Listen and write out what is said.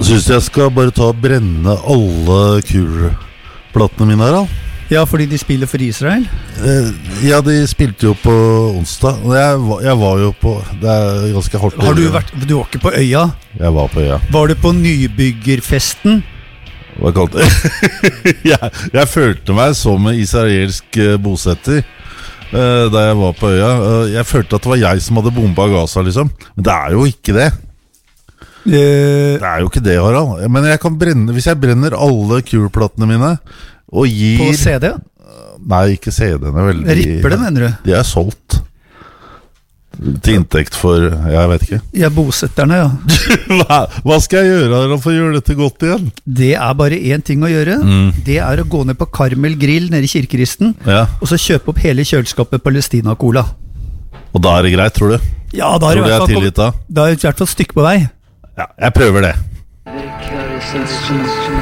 Synes jeg skal bare ta og brenne alle kulplatene mine her, da. Ja, fordi de spiller for Israel? Ja, de spilte jo på onsdag. Jeg var jo på. Det ganske hardt. Har du vært, du var ikke på øya? Jeg var på øya. Var du på nybyggerfesten? Hva kalte det? jeg følte meg som en israelsk bosetter da jeg var på øya. Jeg følte at det var jeg som hadde bomba Gaza, liksom. Men det jo ikke det. Det jo ikke det, Harald. Men jeg kan brenne, hvis jeg brenner alle kulplatene mine og gir... På CD? Nei, ikke CD-ene. Ripper det, mener du? De solgt til inntekt for, jeg vet ikke. Ja, bosetterne, ja. Hva skal jeg gjøre her for å gjøre dette godt igjen? Det bare én ting å gjøre. Det å gå ned på Karmel Grill nede i Kirkeristen, og så kjøpe opp hele kjøleskapet Palestina-cola. Og da det greit, tror du? Ja, da det i hvert fall stykke på vei. Ja, jeg prøver det.